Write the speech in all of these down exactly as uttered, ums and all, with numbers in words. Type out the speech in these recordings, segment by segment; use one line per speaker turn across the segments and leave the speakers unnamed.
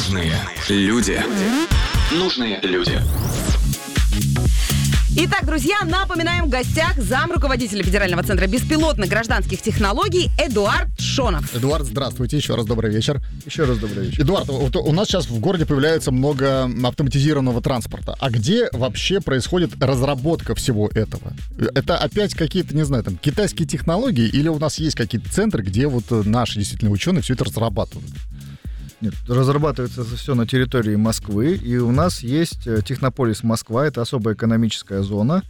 Нужные люди. Нужные люди.
Итак, друзья, напоминаем, в гостях замруководителя Федерального центра беспилотных гражданских технологий Эдуард Шонов.
Эдуард, здравствуйте, еще раз добрый вечер.
Еще раз добрый вечер.
Эдуард, вот у нас сейчас в городе появляется много автоматизированного транспорта. А где вообще происходит разработка всего этого? Это опять какие-то, не знаю, там, китайские технологии, или у нас есть какие-то центры, где вот наши действительно ученые все это разрабатывают?
Нет, разрабатывается все на территории Москвы, и у нас есть Технополис Москва, это особая экономическая зона.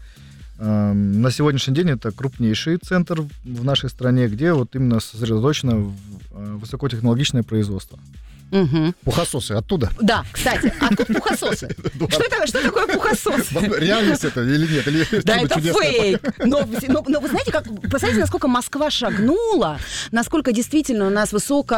На сегодняшний день это крупнейший центр в нашей стране, где вот именно сосредоточено высокотехнологичное производство.
Угу.
Пухососы оттуда?
Да, кстати, откуда пухососы? Что это, что такое пухосос?
Реальность это или нет? Или
да, это фейк. Но, но, но вы знаете, как, представляете, насколько Москва шагнула, насколько действительно у нас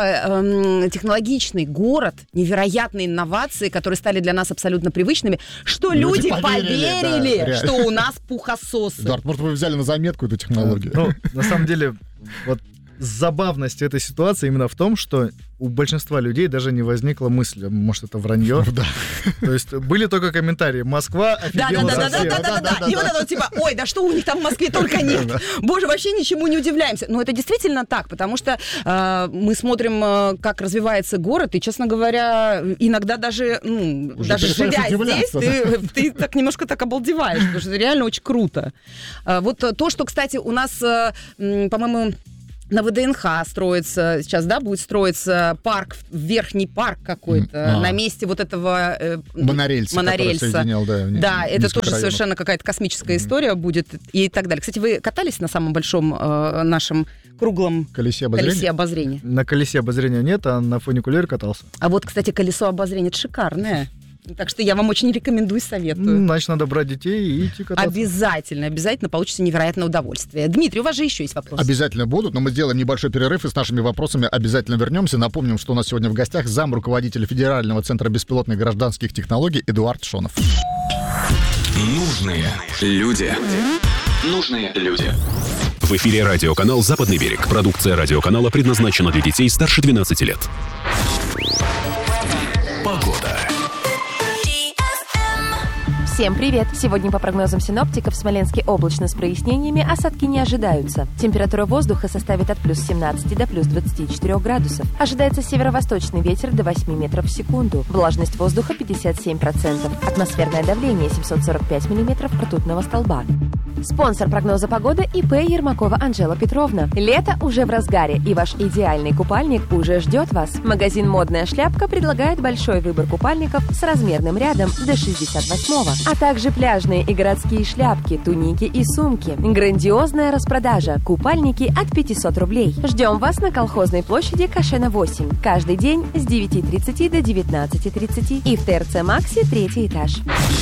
высокотехнологичный город, невероятные инновации, которые стали для нас абсолютно привычными, что люди, люди поверили, поверили да, что у нас пухососы.
Эдуард, может, вы взяли на заметку эту технологию?
Ну, на самом деле, вот забавность этой ситуации именно в том, что у большинства людей даже не возникла мысль, может, это вранье.
Да.
То есть были только комментарии: Москва офигела совсем.
Да-да-да, и вот это вот типа, ой, да что у них там в Москве только нет. Боже, вообще ничему не удивляемся. Но это действительно так, потому что э, мы смотрим, э, как развивается город, и, честно говоря, иногда даже, ну, даже живя здесь, ты, ты так немножко так обалдеваешь, потому что это реально очень круто. Э, вот то, что, кстати, у нас, э, по-моему, на ВДНХ строится сейчас, да, будет строиться парк, верхний парк какой-то, а. на месте вот этого э,
монорельса.
монорельса.
Соединял, да,
да, это тоже районов. Совершенно какая-то космическая mm-hmm. история будет и так далее. Кстати, вы катались на самом большом э, нашем круглом
колесе обозрения?
колесе обозрения?
На колесе обозрения нет, а на фуникулере катался.
А вот, кстати, колесо обозрения, это шикарное. Так что я вам очень рекомендую, советую.
Значит, надо брать детей и идти кататься.
Обязательно, обязательно получите невероятное удовольствие. Дмитрий, у вас же еще есть вопросы.
Обязательно будут, но мы сделаем небольшой перерыв и с нашими вопросами обязательно вернемся. Напомним, что у нас сегодня в гостях замруководитель Федерального центра беспилотных гражданских технологий Эдуард Шонов.
Нужные люди. Нужные люди.
В эфире радиоканал «Западный берег». Продукция радиоканала предназначена для детей старше двенадцати лет. Погода.
Всем привет! Сегодня по прогнозам синоптиков в Смоленске облачно с прояснениями, осадки не ожидаются. Температура воздуха составит от плюс семнадцати до плюс двадцати четырёх градусов. Ожидается северо-восточный ветер до восьми метров в секунду. Влажность воздуха пятьдесят семь процентов. Атмосферное давление семьсот сорок пять миллиметров ртутного столба. Спонсор прогноза погоды ИП Ермакова Анжела Петровна. Лето уже в разгаре, и ваш идеальный купальник уже ждет вас. Магазин «Модная шляпка» предлагает большой выбор купальников с размерным рядом до шестьдесят восьмого, а также пляжные и городские шляпки, туники и сумки. Грандиозная распродажа. Купальники от пятисот рублей. Ждем вас на Колхозной площади Кашена восемь. Каждый день с девяти тридцати до девятнадцати тридцати и в ТРЦ «Макси» третий этаж.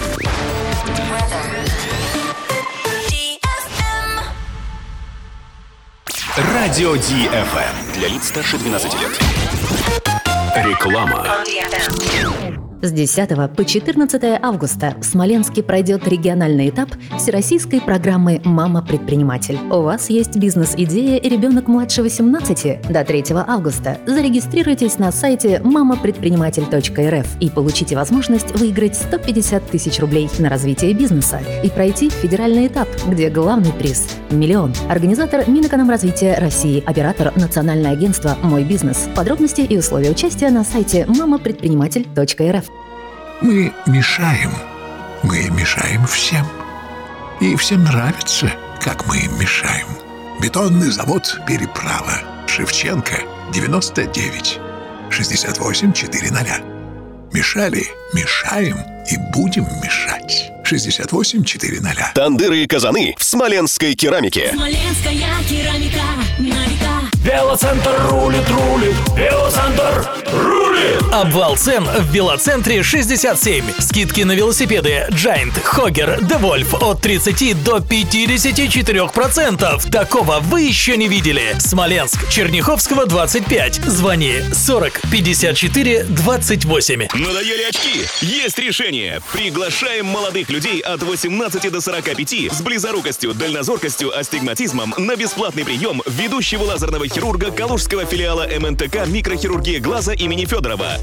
Радио Ди Эф Эм для лиц старше двенадцати лет. Реклама.
С десятого по четырнадцатое августа в Смоленске пройдет региональный этап всероссийской программы «Мама-предприниматель». У вас есть бизнес-идея и ребенок младше восемнадцати? До третьего августа зарегистрируйтесь на сайте мама предприниматель точка эр эф и получите возможность выиграть сто пятьдесят тысяч рублей на развитие бизнеса и пройти федеральный этап, где главный приз – миллион. Организатор Минэкономразвития России, оператор Национальное агентство «Мой бизнес». Подробности и условия участия на сайте мама предприниматель точка эр эф.
Мы мешаем. Мы мешаем всем. И всем нравится, как мы им мешаем. Бетонный завод «Переправа». Шевченко, девяносто девять. шестьдесят восемь четыреста. Мешали, мешаем и будем мешать. шестьдесят восемь четыреста.
Тандыры и казаны в смоленской керамике.
Смоленская керамика на века.
Велоцентр рулит, рулит. Велоцентр рулит. Обвал цен в Велоцентре шестьдесят семь. Скидки на велосипеды Giant, Hogger, DeWolf от тридцати до пятидесяти четырёх процентов. Такого вы еще не видели. Смоленск, Черняховского, двадцать пять. Звони сорок пятьдесят четыре двадцать восемь.
Надоели очки? Есть решение. Приглашаем молодых людей от восемнадцати до сорока пяти с близорукостью, дальнозоркостью, астигматизмом на бесплатный прием ведущего лазерного хирурга Калужского филиала эм эн тэ ка «Микрохирургия глаза» имени Федорова.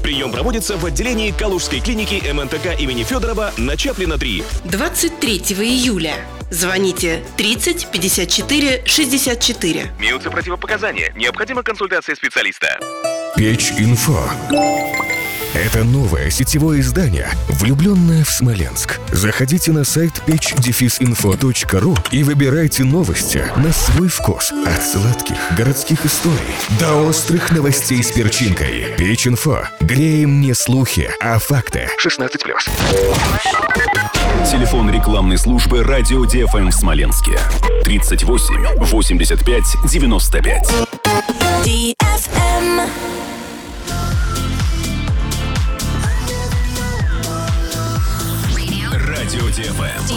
Прием проводится в отделении Калужской клиники эм эн тэ ка имени Федорова на Чаплина три.
двадцать третьего июля. Звоните тридцать пятьдесят четыре шестьдесят четыре.
Имеются противопоказания. Необходима консультация специалиста.
Печь.Инфо. Это новое сетевое издание, влюбленное в Смоленск. Заходите на сайт печь инфо точка ру и выбирайте новости на свой вкус. От сладких городских историй до острых новостей с перчинкой. Печь.Инфо. Греем не слухи, а факты. шестнадцать плюс.
Телефон рекламной службы «Радио ди эф эм» в Смоленске. тридцать восемь восемьдесят пять девяносто пять.
ди эф эм.
Радио ди эф эм.